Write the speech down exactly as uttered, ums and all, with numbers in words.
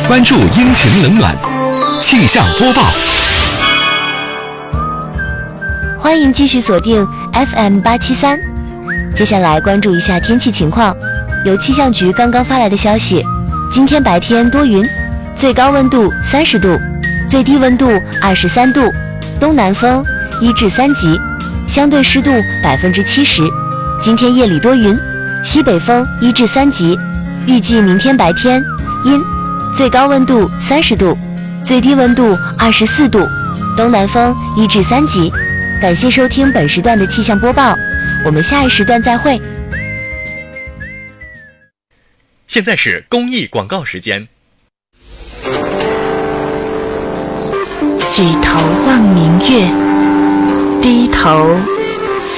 关注阴晴冷暖，气象播报。 欢迎继续锁定 F M 八七三。接下来关注一下天气情况。有气象局刚刚发来的消息，今天白天多云，最高温度三十度，最低温度二十三度，东南风一至三级，相对湿度百分之七十。今天夜里多云，西北风一至三级。预计明天白天阴，最高温度三十度，最低温度二十四度，东南风一至三级。感谢收听本时段的气象播报，我们下一时段再会。 现在是公益广告时间。 举头望明月，低头